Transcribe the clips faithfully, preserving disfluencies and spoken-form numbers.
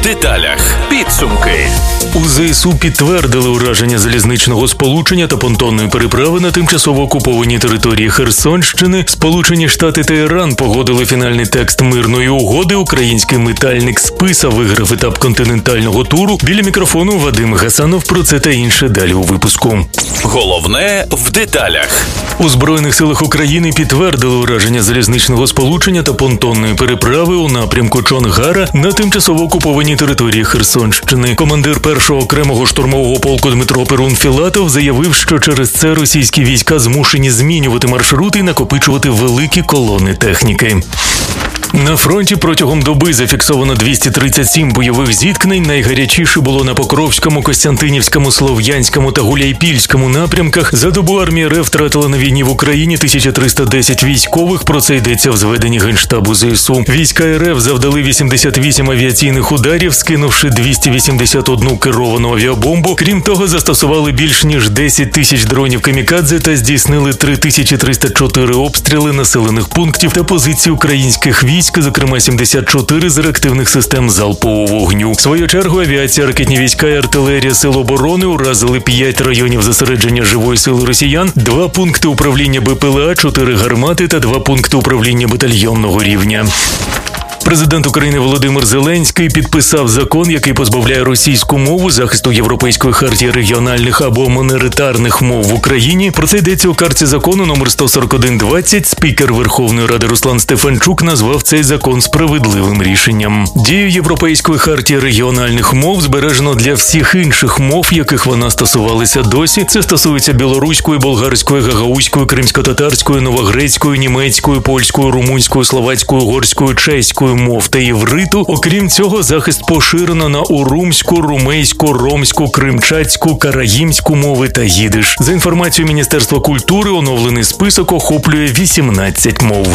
деталях. Підсумки. У ЗСУ підтвердили ураження залізничного сполучення та понтонної переправи на тимчасово окупованій території Херсонщини. Сполучені Штати та Іран погодили фінальний текст мирної угоди. Український метальник «Списа» виграв етап континентального туру. Біля мікрофону Вадим Гасанов. Про це та інше далі у випуску. Головне в деталях. У Збройних силах України підтвердили ураження залізничного сполучення та понтонної переправи у напрямку Чонгара на тимчасово окупованій території Херсонщини. Командир першого окремого штурмового полку Дмитро Перун-Філатов заявив, що через це російські війська змушені змінювати маршрути і накопичувати великі колони техніки. На фронті протягом доби зафіксовано двісті тридцять сім бойових зіткнень. Найгарячіше було на Покровському, Костянтинівському, Слов'янському та Гуляйпільському напрямках. За добу армія РФ втратила на війні в Україні тисяча триста десять військових. Про це йдеться в зведенні Генштабу ЗСУ. Війська РФ завдали вісімдесят вісім авіаційних ударів, скинувши двісті вісімдесят одну керовану авіабомбу. Крім того, застосували більш ніж десять тисяч дронів камікадзе та здійснили три тисячі триста чотири обстріли населених пунктів та позицій українських військ, зокрема сімдесят чотири з реактивних систем залпового вогню. В свою чергу авіація, ракетні війська і артилерія Сил оборони уразили п'ять районів зосередження живої сили росіян, два пункти управління БПЛА, чотири гармати та два пункти управління батальйонного рівня. Президент України Володимир Зеленський підписав закон, який позбавляє російську мову захисту Європейської хартії регіональних або міноритарних мов в Україні. Про це йдеться у картці закону номер сто сорок один двадцять. Спікер Верховної Ради Руслан Стефанчук назвав цей закон справедливим рішенням. Дію Європейської хартії регіональних мов збережено для всіх інших мов, яких вона стосувалася досі. Це стосується білоруської, болгарської, гагаузької, кримсько-татарської, новогрецької, німецької, польської, румунської, словацької, угорської, чеської мов та євриту. Окрім цього, захист поширено на урумську, румейську, ромську, кримчацьку, караїмську мови та їдиш. За інформацією Міністерства культури, оновлений список охоплює вісімнадцять мов.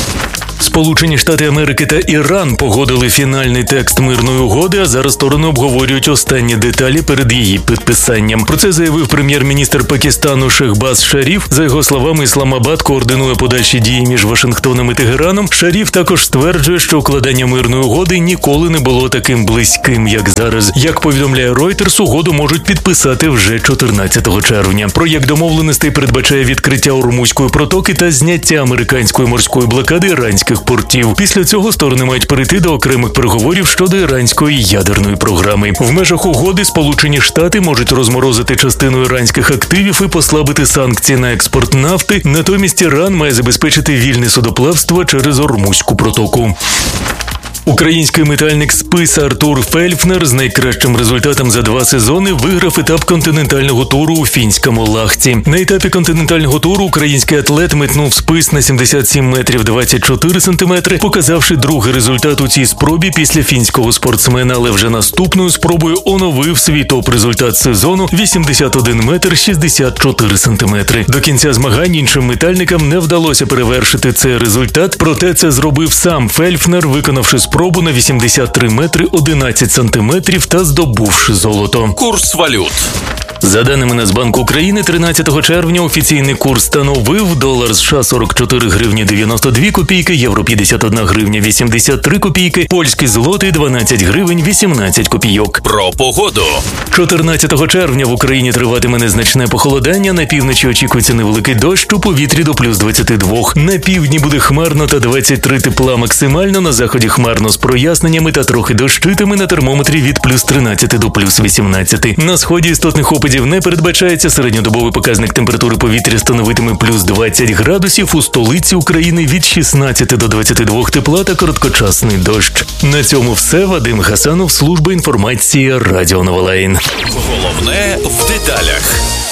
Сполучені Штати Америки та Іран погодили фінальний текст мирної угоди, а зараз сторони обговорюють останні деталі перед її підписанням. Про це заявив прем'єр-міністр Пакистану Шехбаз Шаріф. За його словами, Ісламабад координує подальші дії між Вашингтоном і Тегераном. Шаріф також стверджує, що укладання мирної угоди ніколи не було таким близьким, як зараз. Як повідомляє Reuters, угоду можуть підписати вже чотирнадцятого червня. Проєкт домовленостей передбачає відкриття Ормузької протоки та зняття американської морської блокади іранських портів. Після цього сторони мають перейти до окремих переговорів щодо іранської ядерної програми. В межах угоди Сполучені Штати можуть розморозити частину іранських активів і послабити санкції на експорт нафти. Натомість Іран має забезпечити вільне судоплавство через Ормузьку протоку. Український метальник «Списа» Артур Фельфнер з найкращим результатом за два сезони виграв етап континентального туру у фінському Лахті. На етапі континентального туру український атлет метнув спис на сімдесят сім метрів двадцять чотири сантиметри, показавши другий результат у цій спробі після фінського спортсмена, але вже наступною спробою оновив свій топ-результат сезону – вісімдесят один метр шістдесят чотири сантиметри. До кінця змагань іншим метальникам не вдалося перевершити цей результат, проте це зробив сам Фельфнер, виконавши спробу на вісімдесят три метри одинадцять сантиметрів та здобувши золото. Курс валют. За даними Нацбанку України, тринадцятого червня офіційний курс становив долар США сорок чотири гривні дев'яносто дві копійки, євро п'ятдесят одна гривня вісімдесят три копійки, польський злотий дванадцять гривень вісімнадцять копійок. Про погоду. чотирнадцятого червня в Україні триватиме незначне похолодання, на півночі очікується невеликий дощ, у повітрі до плюс двадцять два. На півдні буде хмарно та двадцять три тепла максимально, на заході хмарно з проясненнями та трохи дощитиме, на термометрі від плюс тринадцять до плюс вісімнадцять. На сході істотних опадів не передбачається, середньодобовий показник температури повітря становитиме плюс двадцять градусів, у столиці України від шістнадцяти до двадцяти двох тепла та короткочасний дощ. На цьому все. Вадим Гасанов, служба інформації Радіо Новолайн. Головне в деталях.